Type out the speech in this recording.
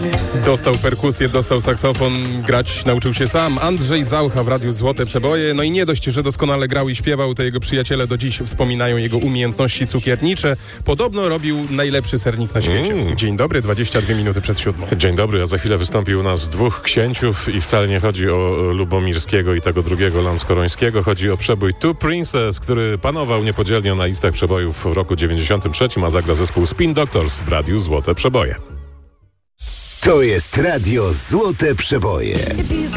Dostał perkusję, dostał saksofon, grać nauczył się sam. Andrzej Zaucha w Radiu Złote Przeboje. No i nie dość, że doskonale grał i śpiewał, to jego przyjaciele do dziś wspominają jego umiejętności cukiernicze. Podobno robił najlepszy sernik na świecie. Dzień dobry, 22 minuty przed 7. Dzień dobry, a za chwilę wystąpi u nas dwóch księciów i wcale nie chodzi o Lubomirskiego i tego drugiego Lanskorońskiego. Chodzi o przebój Two Princess, który panował niepodzielnie na listach przebojów w roku 93, a zagra zespół Spin Doctors w Radiu Złote Przeboje. To jest Radio Złote Przeboje.